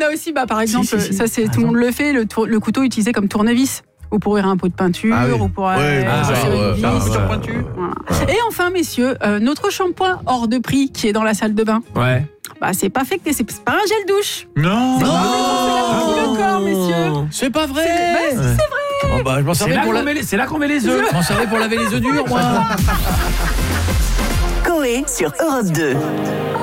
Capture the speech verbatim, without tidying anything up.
a aussi, bah, par exemple, si, si, si. ça c'est tout le monde le fait, le, tour, le couteau utilisé comme tournevis. Ou pour ouvrir un pot de peinture, ah oui. ou pour euh, ouais, euh, ça, sur ouais, une ça, vis. ouais, pointu. Voilà. Et enfin, messieurs, euh, notre shampoing hors de prix qui est dans la salle de bain. Ouais. Bah, c'est pas fait que c'est pas un gel douche. Non. C'est pas fait pour se laver tout le corps, messieurs. C'est pas vrai. C'est, bah, si, c'est vrai. Oh, bah, je m'en C'est servais là, pour qu'on la... met les- c'est là qu'on met les œufs. je m'en servais pour laver les œufs durs, moi. Coé sur Europe deux.